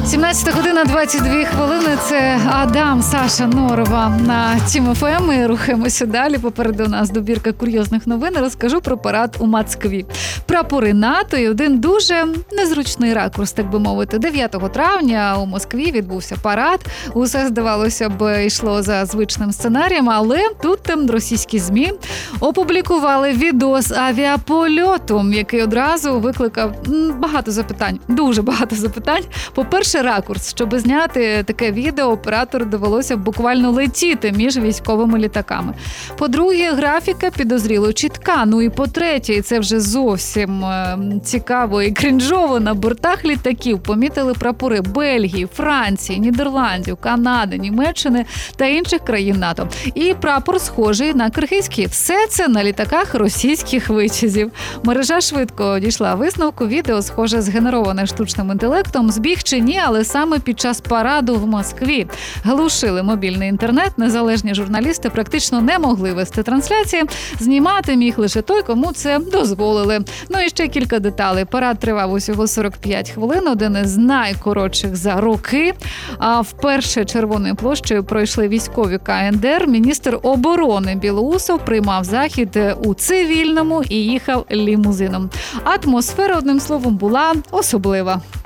17 година 22 хвилини. Це Адам, Саша Норова на Тім ФМ. Ми рухаємося далі. Попереду нас добірка курйозних новин. Розкажу про парад у Москві. Прапори НАТО і один дуже незручний ракурс, так би мовити. 9 травня у Москві відбувся парад. Усе, здавалося б, йшло за звичним сценарієм, але тут російські ЗМІ опублікували відео з авіапольоту, який одразу викликав багато запитань. Дуже багато запитань. По-перше, ракурс. Щоб зняти таке відео, оператору довелося буквально летіти між військовими літаками. По-друге, графіка підозріло чітка. Ну і по-третє, і це вже зовсім цікаво і крінжово, на бортах літаків помітили прапори Бельгії, Франції, Нідерландів, Канади, Німеччини та інших країн НАТО. І прапор схожий на киргизький. Все це на літаках російських витязів. Мережа швидко дійшла висновку. Відео схоже згенероване штучним інтелектом. Збіг чи ні, але саме під час параду в Москві глушили мобільний інтернет. Незалежні журналісти практично не могли вести трансляції. Знімати міг лише той, кому це дозволили. Ну і ще кілька деталей. Парад тривав усього 45 хвилин, один із найкоротших за роки. А вперше Червоною площею пройшли військові КНДР. Міністр оборони Білоусов приймав захід у цивільному і їхав лімузином. Атмосфера, одним словом, була особлива.